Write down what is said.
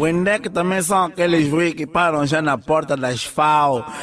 Wendec também são aqueles que param já na porta das FAO